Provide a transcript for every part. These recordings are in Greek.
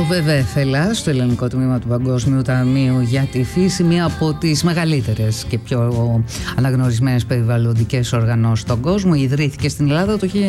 ΒΒΕΦ Ελλάς, το ελληνικό τμήμα του Παγκόσμιου Ταμείου για τη Φύση, μία από τις μεγαλύτερες και πιο αναγνωρισμένες περιβαλλοντικές οργανώσεις στον κόσμο, ιδρύθηκε στην Ελλάδα το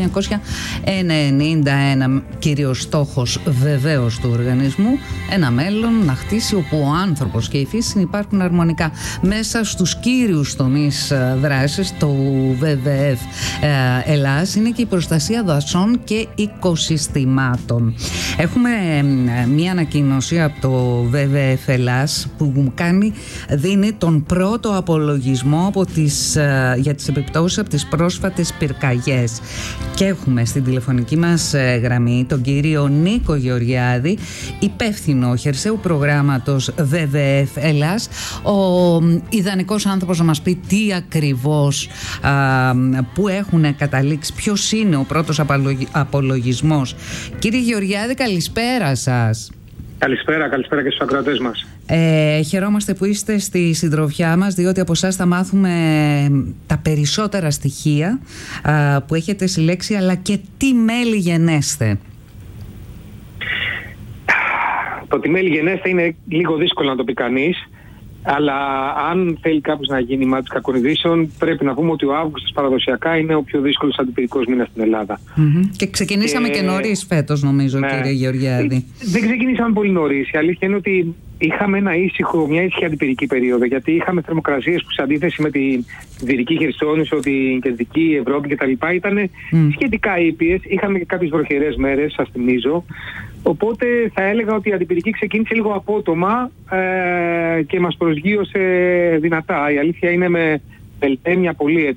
1991. Κύριος στόχος βεβαίως του οργανισμού, ένα μέλλον να χτίσει όπου ο άνθρωπος και η φύση συνυπάρχουν αρμονικά. Μέσα στους κύριους τομείς δράσης του ΒΒΕΦ Ελλάς είναι και η προστασία δασών και οικοσυστημάτων. Έχουμε μία ανακοίνωση από το ΒΒΕΦ Ελλάς που δίνει τον πρώτο απολογισμό για τις επιπτώσεις από τις πρόσφατες πυρκαγιές. Και έχουμε στην τηλεφωνική μας γραμμή τον κύριο Νίκο Γεωργιάδη, υπεύθυνο χερσαίου προγράμματος ΒΒΕΦ Ελλάς, ο ιδανικός άνθρωπος να μας πει τι ακριβώς, που έχουν καταλήξει, ποιος είναι ο πρώτος απολογισμός. Κύριε Γεωργιάδη, καλησπέρα σας. Καλησπέρα και στους ακροατές μας. Χαιρόμαστε που είστε στη συντροφιά μας, διότι από εσάς θα μάθουμε τα περισσότερα στοιχεία που έχετε συλλέξει, αλλά και τι μέλη γενέστε. Το τι μέλη γενέστε είναι λίγο δύσκολο να το πει κανείς, αλλά αν θέλει κάποιος να γίνει μάτι κακονιδήσεων, πρέπει να πούμε ότι ο Αύγουστος παραδοσιακά είναι ο πιο δύσκολος αντιπυρικός μήνας στην Ελλάδα. Και ξεκινήσαμε και νωρίς φέτος, νομίζω, ναι, κύριε Γεωργιάδη. Δεν ξεκινήσαμε πολύ νωρίς. Η αλήθεια είναι ότι είχαμε μια ήσυχη αντιπυρική περίοδο, γιατί είχαμε θερμοκρασίες που σε αντίθεση με τη Δυτική Χερσόνησο, την Κεντρική Ευρώπη κτλ. Ήταν σχετικά ήπιες. Είχαμε και κάποιες βροχερές μέρες, σας θυμίζω. Οπότε θα έλεγα ότι η αντιπυρική ξεκίνησε λίγο απότομα και μας προσγείωσε δυνατά. Η αλήθεια είναι με πελτέμια πολύ